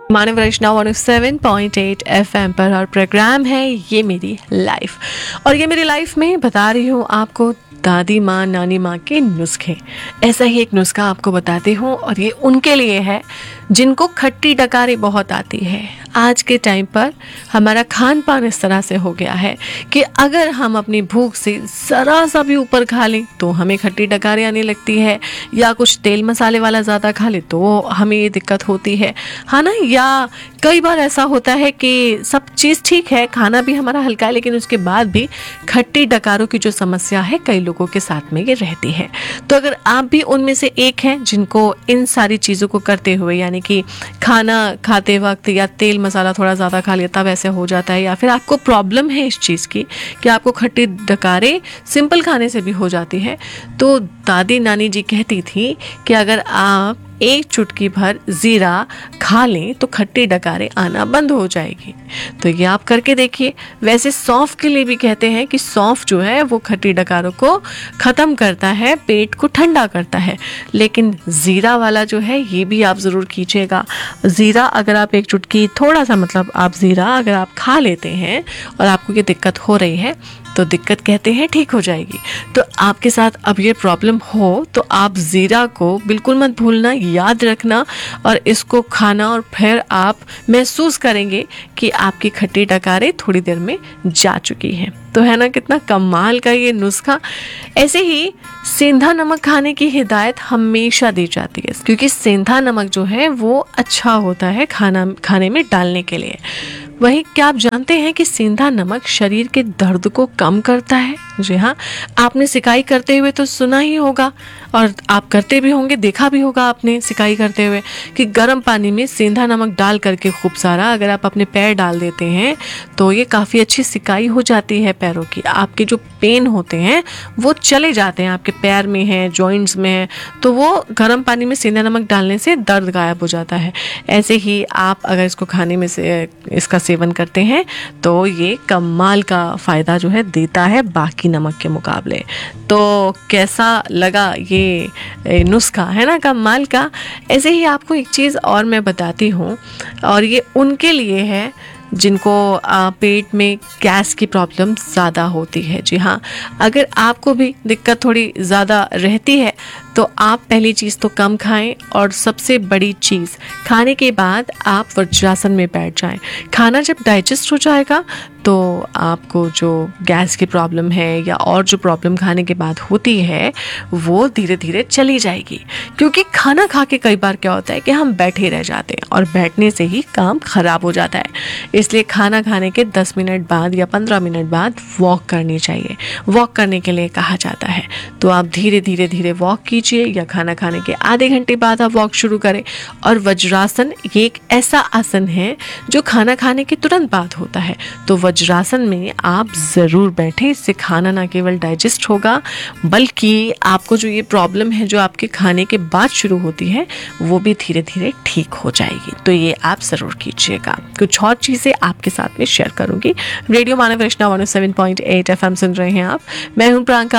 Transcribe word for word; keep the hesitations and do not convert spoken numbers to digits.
मानव वैष्णव one seven point eight F M पर और programme है ये मेरी लाइफ। और ये मेरी लाइफ में बता रही हूँ आपको दादी माँ नानी माँ के नुस्खे। ऐसा ही एक नुस्खा आपको बताती हूँ और ये उनके लिए है जिनको खट्टी डकारी बहुत आती है। आज के टाइम पर हमारा खान पान इस तरह से हो गया है कि अगर हम अपनी भूख से ज़रा सा भी ऊपर खा लें तो हमें खट्टी डकारी आने लगती है, या कुछ तेल मसाले वाला ज़्यादा खा ले तो हमें ये दिक्कत होती है है ना। या कई बार ऐसा होता है कि सब चीज़ ठीक है, खाना भी हमारा हल्का है, लेकिन उसके बाद भी खट्टी डकारों की जो समस्या है कई लोगों के साथ में ये रहती है। तो अगर आप भी उनमें से एक हैं जिनको इन सारी चीज़ों को करते हुए, यानी कि खाना खाते वक्त या तेल मसाला थोड़ा ज़्यादा खा लिया तब ऐसे हो जाता है, या फिर आपको प्रॉब्लम है इस चीज़ की कि आपको खट्टी डकारें सिंपल खाने से भी हो जाती है, तो दादी नानी जी कहती थी कि अगर आप एक चुटकी भर ज़ीरा खा लें तो खट्टी डकारें आना बंद हो जाएगी। तो ये आप करके देखिए। वैसे सौंफ के लिए भी कहते हैं कि सौंफ जो है वो खट्टी डकारों को ख़त्म करता है, पेट को ठंडा करता है, लेकिन ज़ीरा वाला जो है ये भी आप ज़रूर कीजिएगा। ज़ीरा अगर आप एक चुटकी थोड़ा सा मतलब आप ज़ीरा अगर आप खा लेते हैं और आपको ये दिक्कत हो रही है तो दिक्कत कहते हैं ठीक हो जाएगी। तो आपके साथ अब ये प्रॉब्लम हो तो आप ज़ीरा को बिल्कुल मत भूलना, याद रखना और इसको खाना, और फिर आप महसूस करेंगे कि आपकी खट्टी डकारें थोड़ी देर में जा चुकी हैं। तो है ना कितना कमाल का ये नुस्खा। ऐसे ही सेंधा नमक खाने की हिदायत हमेशा दी जाती है, क्योंकि सेंधा नमक जो है वो अच्छा होता है खाना खाने में डालने के लिए। वहीं क्या आप जानते हैं कि सेंधा नमक शरीर के दर्द को कम करता है? जी हाँ, आपने सिकाई करते हुए तो सुना ही होगा और आप करते भी होंगे, देखा भी होगा आपने सिकाई करते हुए कि गर्म पानी में सेंधा नमक डाल करके खूब सारा अगर आप अपने पैर डाल देते हैं तो ये काफ़ी अच्छी सिकाई हो जाती है पैरों की। आपके जो पेन होते हैं वो चले जाते हैं, आपके पैर में है, जॉइंट्स में है, तो वो गर्म पानी में सेंधा नमक डालने से दर्द गायब हो जाता है। ऐसे ही आप अगर इसको खाने में से इसका सेवन करते हैं तो ये कमाल का फ़ायदा जो है देता है बाकी नमक के मुकाबले। तो कैसा लगा ये नुस्खा, है ना कमाल का। ऐसे ही आपको एक चीज़ और मैं बताती हूँ, और ये उनके लिए है जिनको आ, पेट में गैस की प्रॉब्लम ज़्यादा होती है। जी हाँ, अगर आपको भी दिक्कत थोड़ी ज़्यादा रहती है तो आप पहली चीज़ तो कम खाएं, और सबसे बड़ी चीज़ खाने के बाद आप वज्रासन में बैठ जाएं। खाना जब डाइजेस्ट हो जाएगा तो आपको जो गैस की प्रॉब्लम है या और जो प्रॉब्लम खाने के बाद होती है वो धीरे धीरे चली जाएगी। क्योंकि खाना खा के कई बार क्या होता है कि हम बैठे रह जाते हैं और बैठने से ही काम ख़राब हो जाता है। इसलिए खाना खाने के दस मिनट बाद या पंद्रह मिनट बाद वॉक करनी चाहिए। वॉक करने के लिए कहा जाता है, तो आप धीरे धीरे धीरे वॉक कीजिए, या खाना खाने के आधे घंटे बाद आप वॉक शुरू करें। और वज्रासन ये एक ऐसा आसन है जो खाना खाने के तुरंत बाद होता है, तो वज्रासन में आप ज़रूर बैठें। इससे खाना ना केवल डाइजेस्ट होगा बल्कि आपको जो ये प्रॉब्लम है जो आपके खाने के बाद शुरू होती है वो भी धीरे धीरे ठीक हो जाएगी। तो ये आप ज़रूर कीजिएगा। कुछ और चीज़ें आपके साथ में शेयर करूंगी। रेडियो मानव वैष्णव one seven point eight F M सुन रहे हैं आप। मैं हूं प्रियंका।